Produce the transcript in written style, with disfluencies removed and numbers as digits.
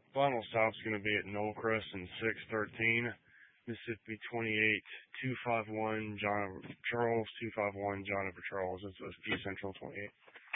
Final stop's going to be at Knollcrest and 613, Mississippi 28, 251, John Charles, 251, John Upper Charles. It's P Central 28.